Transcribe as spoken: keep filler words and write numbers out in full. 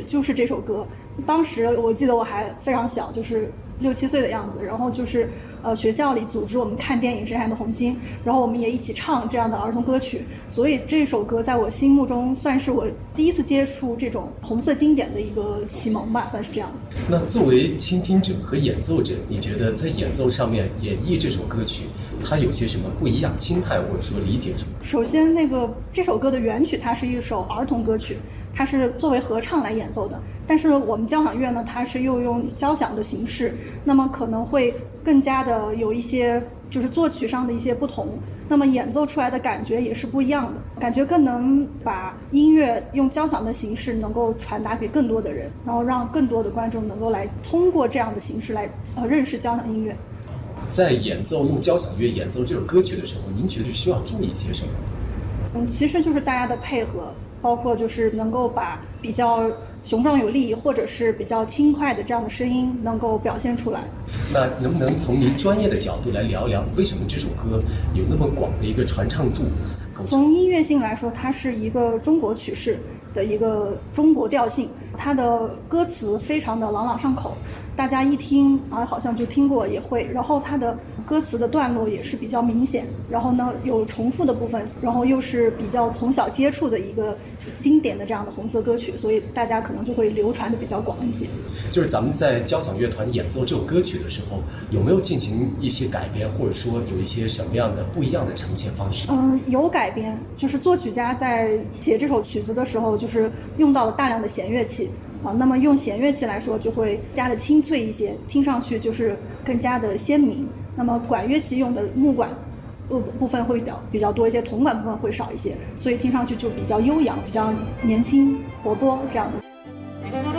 就是这首歌。当时我记得我还非常小，就是六七岁的样子，然后就是呃学校里组织我们看电影《深海的红星》，然后我们也一起唱这样的儿童歌曲，所以这首歌在我心目中算是我第一次接触这种红色经典的一个启蒙吧，算是这样。 那作为倾听者和演奏者，你觉得在演奏上面演绎这首歌曲，它有些什么不一样心态或者说理解什么？ 首先，那个这首歌的原曲它是一首儿童歌曲，它是作为合唱来演奏的。但是我们交响乐呢，它是又用交响的形式，那么可能会更加的有一些就是作曲上的一些不同，那么演奏出来的感觉也是不一样的，感觉更能把音乐用交响的形式能够传达给更多的人，然后让更多的观众能够来通过这样的形式来呃认识交响音乐。 在演奏用交响乐演奏这首歌曲的时候，您觉得需要注意些什么？ 嗯，其实就是大家的配合，包括就是能够把比较雄壮有力或者是比较轻快的这样的声音能够表现出来。 那能不能从您专业的角度来聊一聊，为什么这首歌有那么广的一个传唱度？ 从音乐性来说，它是一个中国曲式的一个中国调性，它的歌词非常的朗朗上口，大家一听啊好像就听过也会，然后它的歌词的段落也是比较明显，然后呢有重复的部分，然后又是比较从小接触的一个经典的这样的红色歌曲，所以大家可能就会流传的比较广一些。 就是咱们在交响乐团演奏这首歌曲的时候，有没有进行一些改编，或者说有一些什么样的不一样的呈现方式？ 嗯，有改编，就是作曲家在写这首曲子的时候，就是用到了大量的弦乐器啊。那么用弦乐器来说，就会加的清脆一些，听上去就是更加的鲜明。那么管乐器用的木管部部分会比较比较多一些，铜管部分会少一些，所以听上去就比较悠扬，比较年轻活泼这样的。